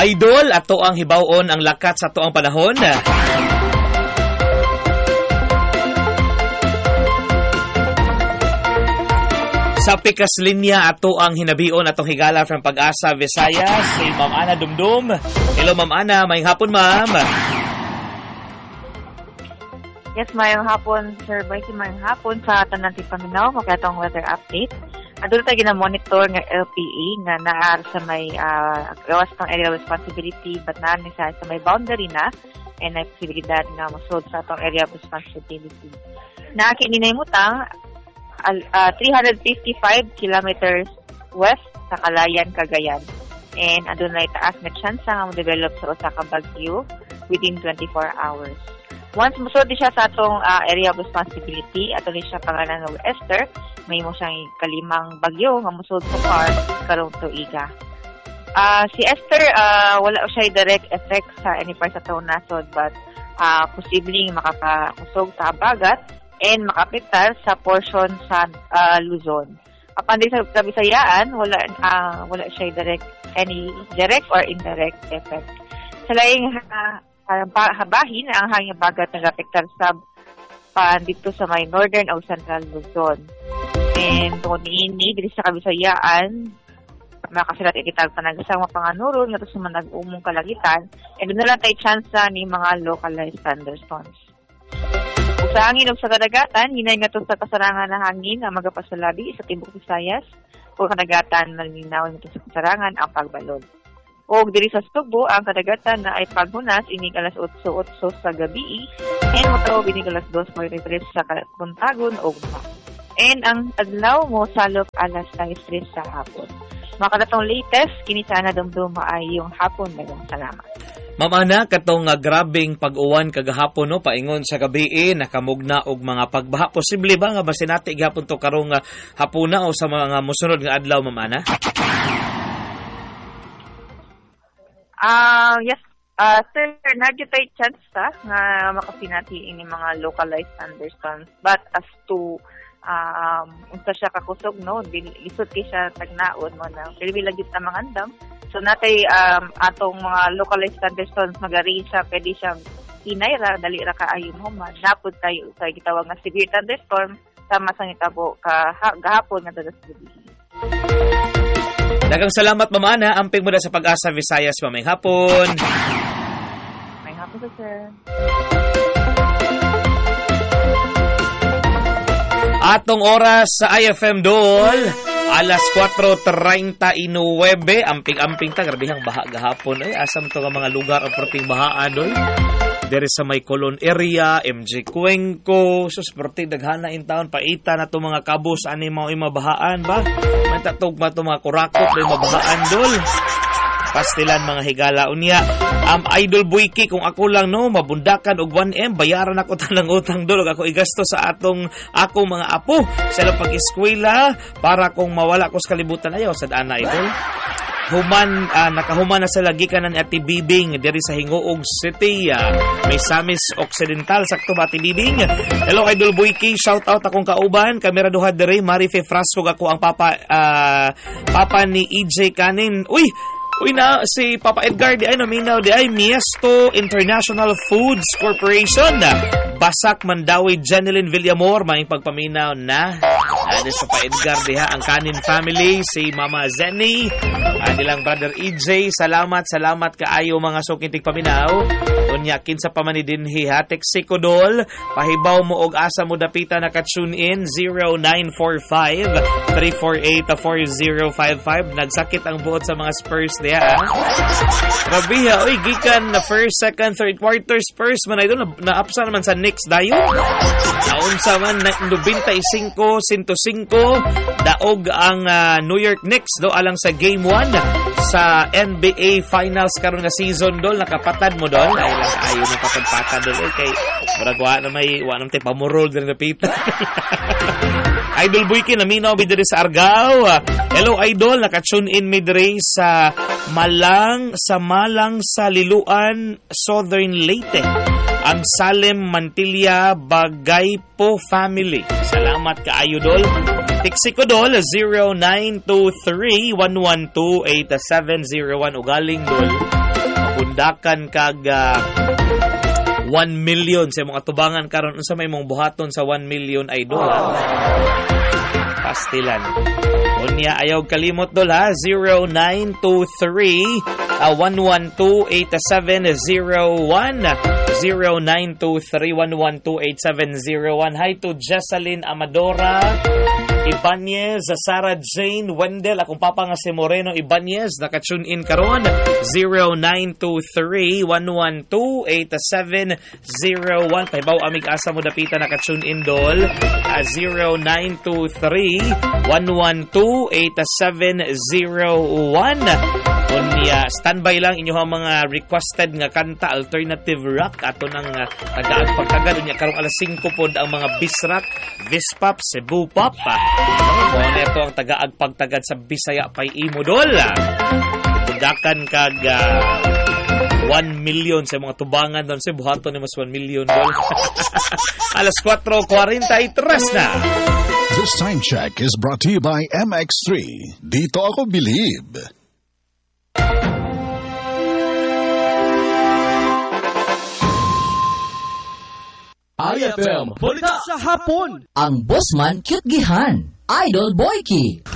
Idol, ato ang hibawon ang lakat sa ato ang panahon. Sa pikas linya ato ang hinabion atong higala from Pag-asa, Visayas, si Ma'am Ana Dumdum. Hello Ma'am Ana, mayong hapon ma'am. Yes, mayong hapon, Sir Mikey, mayong hapon sa tanan ti paminaw, makatong weather update. Adto tayo gina-monitor nga LPE nga naar sa may gawas ng area responsibility but naa ni sa may boundary na and may posibilidad nga masud sa atong area of responsibility. Naaki ni nahimutang 355 kilometers west sa Kalayan, Cagayan. And adunay taas nga chance nga mo-develop sa usa ka bagyo within 24 hours. Once musod siya sa atong area of responsibility, ato ni siya pangalan ng Esther, may mo siyang kalimang bagyo nga musod sa far karong tuiga. Si Esther, wala siya direct effect sa any part sa atong nasod, but posibleng makapakusog sa habagat and makapital sa portion sa Luzon. Apan din sa Bisayaan, wala siya any direct or indirect effect. Sa laing habahin ang hangin bagat nag-apektar sa dito sa may northern o central Luzon. And tungkol niini, dito sa Kabisayaan, makasilat ikitag panagasang mapanganuron nga sa manag-umong kalagitan, and doon na lang tayo chance ni mga localized thunderstorms. Sa hangin o sa kadagatan, hinay nga to sa kasarangan na hangin na magapasalabi sa Tibok Visayas o kadagatan malinaw nga sa kasarangan ang pagbalod. O diri sa Subo, ang kadagatan na ay paghunas inig alas 8:08 sa gabi and mataw inig alas 2:43 sa Buntagon o Guma. And ang adlaw mo salop alas 6:03 sa hapon. Makadatong latest, kini sana dumdum ay yung hapon. Dagang salamat. Ma'am Ana, katong grabing pag-uwan kagahapon no, paingon sa gabi nakamugna og mga pagbaha. Posible ba nga basin natin gihapon to karong hapuna o sa mga musunod nga adlaw, Ma'am Ana? Yes, sir, nagyutay chance nga makapinati ini mga localized thunderstorms. But as to unsa siya kakusog no, lisod kay siya tagnaon mo na pili lagi sa mga andam. So natay atong mga localized thunderstorms magari siya, pwede siyang hinay ra, dali ra kaayo mo man. Napod tayo sa gitawag nga severe thunderstorm sama sa ngitabo gahapon nga dagas gabi. Dagang salamat, Ma'am Ana. Amping mo na sa Pag-asa, Visayas. Mamayang hapon. Mamayang hapon, sir. Atong oras sa IFM Dol, alas 4:39. Amping-amping ta. Grabihang baha gahapon. Ay, asam to nga mga lugar o perting bahaan, Dol. There is sa may Colon area, MJ Cuenco, susporti daghana in town, paita na to mga kabos, ani mga mabahaan ba? Matatog ba to mga kurakot na mabahaan, Dol? Pastilan mga higala unya. Idol Buiki, kung ako lang no, mabundakan og 1M, bayaran ako tanang utang, Dol. Ako igasto sa akong mga apo sa pag-eskwela para kung mawala ko sa kalibutan ayaw sa daan na, Idol. Nakahuman na sa lagi kanan Ati Bibing diri sa Hingoog City, may Samis Occidental, sakto ba Ati Bibing? Hello Idol Buiki, shout out akong kauban, kamera duha diri, Marife Frasco ako ang papa ni EJ Kanin. Uy na si Papa Edgar di ay nominaw di ay Miesto International Foods Corporation. Basak Mandawi Jeneline Villamor maing pagpaminaw na. Ano sa Papa Edgar diha ang Kanin family, si Mama Zenny, nilang brother EJ, salamat kaayo mga sukintig paminaw. Unya kinsa pa man ni dinhi ha, Texikodol, pahibaw mo og asa mo dapita naka-tune in 0945-348-4055. Nagsakit ang buot sa mga Spurs diha. Grabe ha, gikan na first, second, third quarter Spurs man idol naapsa naman sa next dayon. Naunsa man 95-105 daog ang New York Knicks do alang sa game 1 sa NBA Finals karon nga season, Dol. Nakapatad mo, Dol. Ay lang ayaw na patad-patad, Dol. Okay, maragwa na may wanang tayo pamurol din na pita. Idol Buiki, naminaw bidiri sa Argao. Hello, Idol. Naka-tune in midray sa Malang sa Liluan, Southern Leyte. Ang Salem Mantilla Bagaypo family. Salamat kaayo, Dol. Texikodol 0923-112-8701 ugaling, Dol. Bundakan kag 1 million sa mga tubangan karon unsa may mong buhaton sa 1 million idol ha? Pastilan. Unya ayaw kalimot dol ha 0923 112-8701 0923-112-8701. Hi to Jessalyn Amadora Ibanez, Sarah Jane Wendell, akong papa nga si Moreno Ibanez, naka-tune in karon 0923-112-8701. Pahibaw amig asa mo dapita naka-tune in dol 0923-112-8701. Unya, standby lang inyo mga requested nga kanta, alternative rock, ato ng taga-agpagtagad. Unya, karong alas 5 pod ang mga Bisrock, Vispop, Cebu Pop. Muna ito ang taga-agpagtagad sa Bisaya pay Imodol. Budakan kag 1 million sa mga tubangan doon sa buhaton ni mas 1 million dol. Alas 4:43 na. This time check is brought to you by MX3. Dito ako believe. IFM Balita sa hapon. Ang Bossman Cute Gihan, Idol Boyki.